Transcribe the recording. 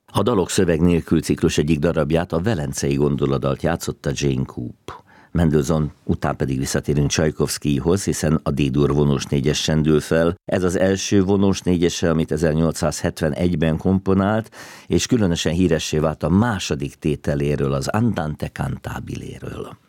A dalok szöveg nélkül ciklus egyik darabját, a Velencei Gondoladalt játszotta Jane Coop. Mendelssohn után pedig visszatérünk Csajkovszkijhoz, hiszen a D-dur vonós négyesen dől fel. Ez az első vonós négyese, amit 1871-ben komponált, és különösen híressé vált a második tételéről, az Andante cantabiléről.